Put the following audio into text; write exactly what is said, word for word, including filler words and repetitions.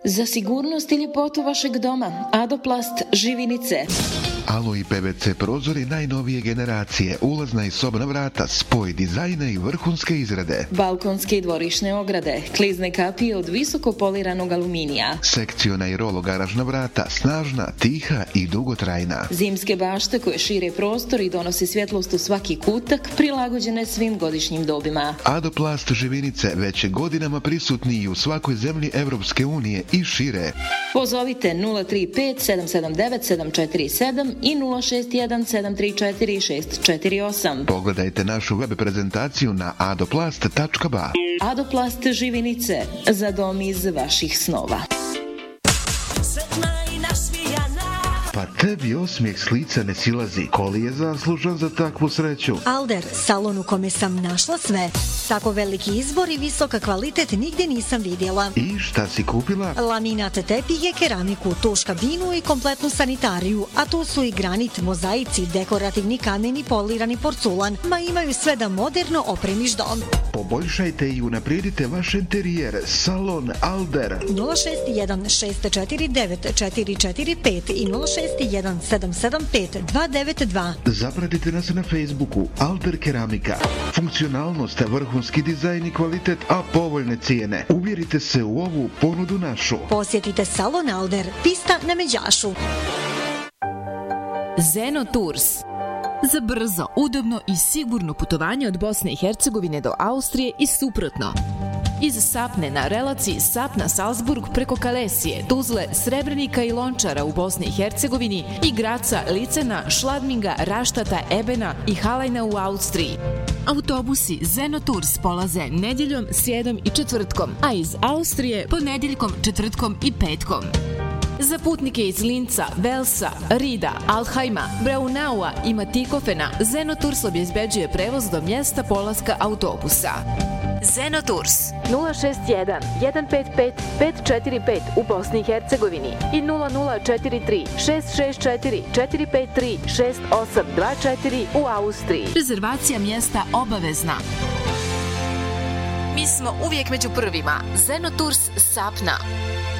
Za sigurnost i ljepotu vašeg doma, Adoplast Živinice. Aloj P V C prozori najnovije generacije, ulazna i sobna vrata, spoj dizajna i vrhunske izrade. Balkonske i dvorišne ograde, klizne kapije od visoko poliranog aluminija. Sekciona i rolo garažna vrata, snažna, tiha i dugotrajna. Zimske bašte koje šire prostor i donose svjetlost u svaki kutak, prilagođene svim godišnjim dobima. Adoplast Živinice već je godinama prisutni i u svakoj zemlji Evropske unije i šire. Pozovite nula tri pet sedam sedam devet sedam četiri sedam i nula šest jedan sedam tri četiri šest četiri osam. Pogledajte našu web prezentaciju na adoplast tačka ba. Adoplast Živinice, za dom iz vaših snova. Pa tebi osmijeh s lica ne silazi. Koli je zaslužan za takvu sreću? Alder, salon u kome sam našla sve. Tako veliki izbor i visoka kvalitet nigdje nisam vidjela. I šta si kupila? Laminate tepihe, keramiku, tuš kabinu i kompletnu sanitariju, a tu su i granit, mozaici, dekorativni kamen i polirani porculan, ma imaju sve da moderno opremiš dom. Poboljšajte i unaprijedite vaš interijer. Salon Alder. nula šest jedan šest četiri devet četiri četiri pet i nula šest jedan sedam sedam pet dva devet dva. Zapratite nas na Facebooku Alder Keramika. Funkcionalnost, vrhunski dizajn i kvalitet, a povoljne cijene. Uvjerite se u ovu ponudu našu. Posjetite salon Alder, pista na Međašu. Zeno Tours. Za brzo, udobno i sigurno putovanje od Bosne i Hercegovine do Austrije i suprotno. Iz Sapne na relaciji Sapna-Salzburg preko Kalesije, Tuzle, Srebrenika i Lončara u Bosni i Hercegovini i Graca, Licena, Šladminga, Raštata, Ebena i Halajna u Austriji. Autobusi Zeno Tours polaze nedjeljom, srijedom i četvrtkom, a iz Austrije ponedjeljkom, četvrtkom i petkom. Za putnike iz Linca, Velsa, Rida, Althajma, Braunaua i Matikofena, Zeno Tours obezbeđuje prevoz do mjesta polaska autobusa. Zeno Tours nula šest jedan jedan pet pet pet četiri pet u Bosni i Hercegovini i nula nula četiri tri šest šest četiri četiri pet tri šest osam dva četiri u Austriji. Rezervacija mjesta obavezna. Mi smo uvijek među prvima. Zeno Tours Sapna.